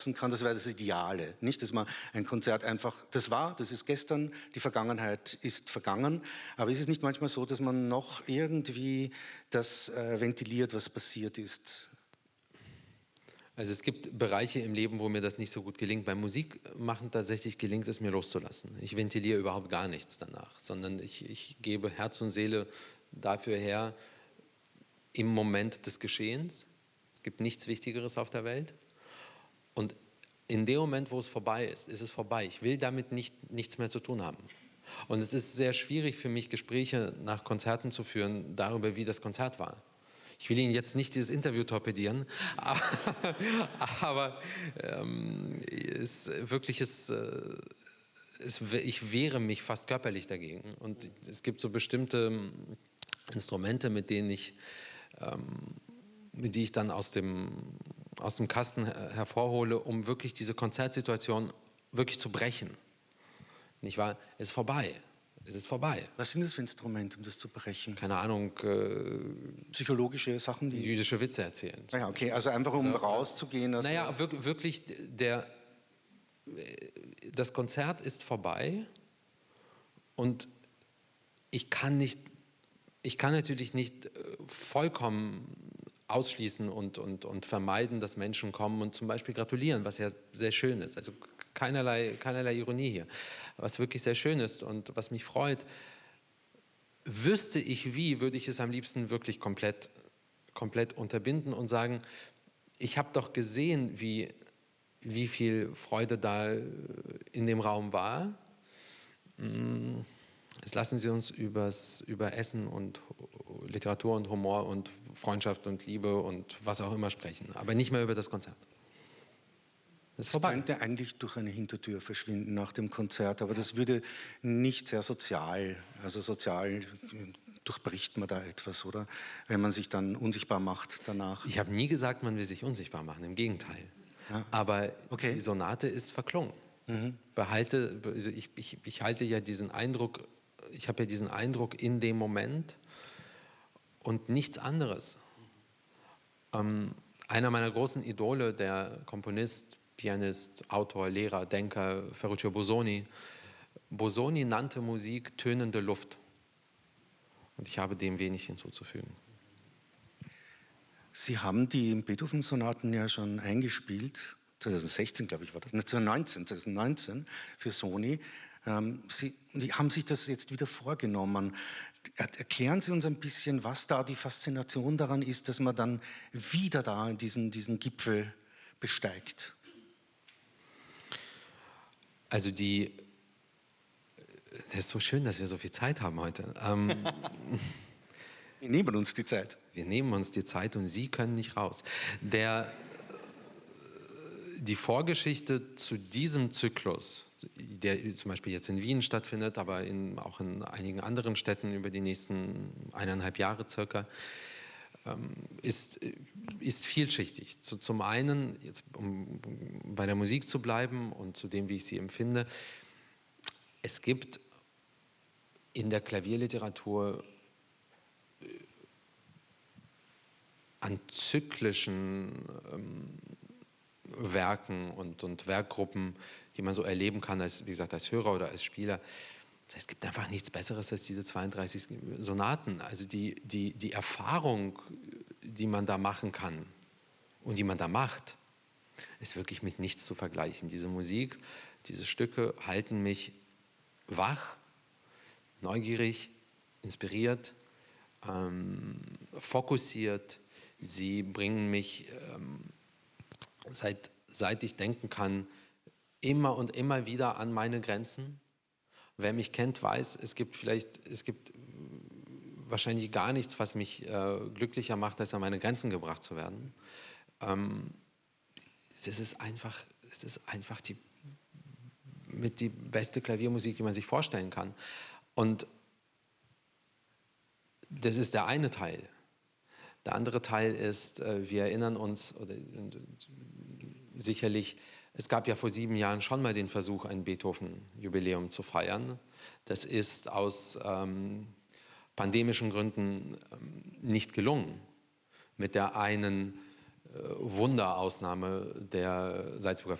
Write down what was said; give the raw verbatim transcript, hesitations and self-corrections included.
kann, das wäre das Ideale. Nicht, dass man ein Konzert einfach, das war, das ist gestern, die Vergangenheit ist vergangen, aber ist es nicht manchmal so, dass man noch irgendwie das äh, ventiliert, was passiert ist? Also es gibt Bereiche im Leben, wo mir das nicht so gut gelingt. Beim Musikmachen tatsächlich gelingt es mir loszulassen. Ich ventiliere überhaupt gar nichts danach, sondern ich, ich gebe Herz und Seele dafür her im Moment des Geschehens. Es gibt nichts Wichtigeres auf der Welt. Und in dem Moment, wo es vorbei ist, ist es vorbei. Ich will damit nicht, nichts mehr zu tun haben. Und es ist sehr schwierig für mich, Gespräche nach Konzerten zu führen, darüber, wie das Konzert war. Ich will Ihnen jetzt nicht dieses Interview torpedieren, aber, aber ähm, es, wirklich ist, äh, es, ich wehre mich fast körperlich dagegen. Und es gibt so bestimmte Instrumente, mit denen ich... Ähm, die ich dann aus dem, aus dem Kasten hervorhole, um wirklich diese Konzertsituation wirklich zu brechen. Nicht wahr? Es ist vorbei. Es ist vorbei. Was sind das für Instrumente, um das zu brechen? Keine Ahnung. Äh, Psychologische Sachen, die... Jüdische Witze erzählen. Ja, okay, also einfach um oder, rauszugehen. Aus naja, wirklich, der, das Konzert ist vorbei und ich kann nicht, ich kann natürlich nicht vollkommen ausschließen und, und, und vermeiden, dass Menschen kommen und zum Beispiel gratulieren, was ja sehr schön ist. Also keinerlei, keinerlei Ironie hier. Was wirklich sehr schön ist und was mich freut, wüsste ich wie, würde ich es am liebsten wirklich komplett, komplett unterbinden und sagen, ich habe doch gesehen, wie, wie viel Freude da in dem Raum war. Jetzt lassen Sie uns übers, über Essen und Literatur und Humor und Freundschaft und Liebe und was auch immer sprechen, aber nicht mehr über das Konzert. Das ist vorbei. Es könnte eigentlich durch eine Hintertür verschwinden nach dem Konzert, aber das würde nicht sehr sozial, also sozial durchbricht man da etwas, oder? Wenn man sich dann unsichtbar macht danach. Ich habe nie gesagt, man will sich unsichtbar machen, im Gegenteil. Ja. Aber okay. Die Sonate ist verklungen. Mhm. Behalte, also ich, ich, ich halte ja diesen Eindruck, ich habe ja diesen Eindruck in dem Moment und nichts anderes. Ähm, einer meiner großen Idole, der Komponist, Pianist, Autor, Lehrer, Denker, Ferruccio Busoni. Busoni nannte Musik tönende Luft. Und ich habe dem wenig hinzuzufügen. Sie haben die Beethoven-Sonaten ja schon eingespielt, zwanzig sechzehn, glaube ich, war das, zwanzig neunzehn, zwanzig neunzehn für Sony. Ähm, Sie die haben sich das jetzt wieder vorgenommen. Erklären Sie uns ein bisschen, was da die Faszination daran ist, dass man dann wieder da diesen, diesen Gipfel besteigt. Also die, das ist so schön, dass wir so viel Zeit haben heute. Ähm, wir nehmen uns die Zeit. Wir nehmen uns die Zeit und Sie können nicht raus. Der, die Vorgeschichte zu diesem Zyklus, der zum Beispiel jetzt in Wien stattfindet, aber in, auch in einigen anderen Städten über die nächsten eineinhalb Jahre circa, ist, ist vielschichtig. Zu, zum einen, jetzt, um bei der Musik zu bleiben und zu dem, wie ich sie empfinde, es gibt in der Klavierliteratur an zyklischen ähm, Werken und, und Werkgruppen, die man so erleben kann, als, wie gesagt, als Hörer oder als Spieler. Es gibt einfach nichts Besseres als diese zweiunddreißig Sonaten. Also die, die, die Erfahrung, die man da machen kann und die man da macht, ist wirklich mit nichts zu vergleichen. Diese Musik, diese Stücke halten mich wach, neugierig, inspiriert, ähm, fokussiert. Sie bringen mich, ähm, seit, seit ich denken kann, immer und immer wieder an meine Grenzen. Wer mich kennt, weiß, es gibt vielleicht, es gibt wahrscheinlich gar nichts, was mich äh, glücklicher macht, als an meine Grenzen gebracht zu werden. Ähm, es ist einfach, es ist einfach die, mit die beste Klaviermusik, die man sich vorstellen kann. Und das ist der eine Teil. Der andere Teil ist, äh, wir erinnern uns, oder, äh, sicherlich, es gab ja vor sieben Jahren schon mal den Versuch, ein Beethoven-Jubiläum zu feiern. Das ist aus ähm, pandemischen Gründen ähm, nicht gelungen. Mit der einen Wunderausnahme der Salzburger